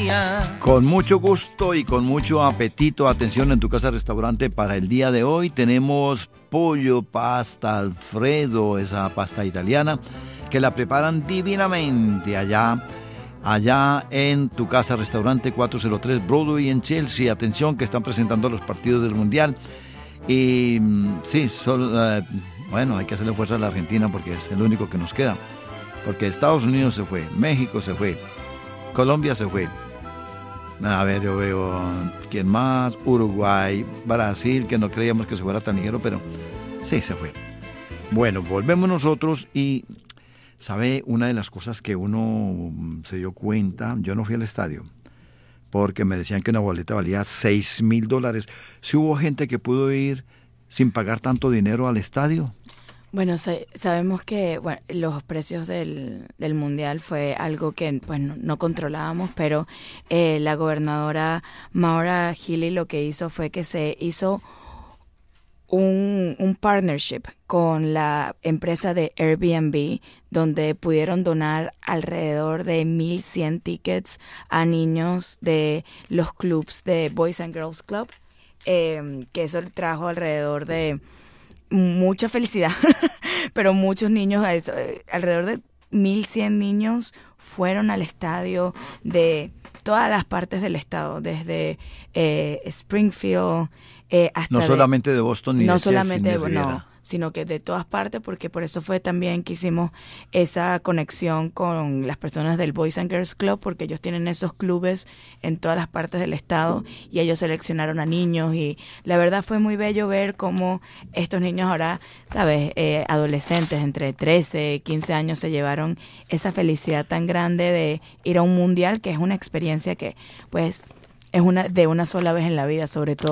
día. Con mucho gusto y con mucho apetito, atención en tu casa restaurante para el día de hoy. Tenemos pollo, pasta Alfredo, esa pasta italiana, que la preparan divinamente allá en tu casa restaurante 403 Broadway en Chelsea. Atención que están presentando los partidos del Mundial. Y sí, bueno, hay que hacerle fuerza a la Argentina porque es el único que nos queda. Porque Estados Unidos se fue, México se fue, Colombia se fue. A ver, yo veo, ¿quién más? Uruguay, Brasil, que no creíamos que se fuera tan ligero, pero sí, se fue. Bueno, volvemos nosotros y, ¿sabe? Una de las cosas que uno se dio cuenta, yo no fui al estadio, porque me decían que una boleta valía $6,000. ¿Sí hubo gente que pudo ir sin pagar tanto dinero al estadio? Bueno, sabemos que los precios del Mundial fue algo que pues, no controlábamos, pero la gobernadora Maura Healey lo que hizo fue que se hizo un partnership con la empresa de Airbnb, donde pudieron donar alrededor de 1,100 tickets a niños de los clubs de Boys and Girls Club, que eso trajo alrededor de mucha felicidad, pero muchos niños, alrededor de 1,100 niños fueron al estadio de todas las partes del estado, desde Springfield hasta... No solamente de Boston ni no de Chelsea, solamente ni de Riviera. No, sino que de todas partes, porque por eso fue también que hicimos esa conexión con las personas del Boys and Girls Club, porque ellos tienen esos clubes en todas las partes del estado y ellos seleccionaron a niños y la verdad fue muy bello ver cómo estos niños ahora, ¿sabes? Adolescentes entre 13, 15 años se llevaron esa felicidad tan grande de ir a un mundial, que es una experiencia que pues es de una sola vez en la vida, sobre todo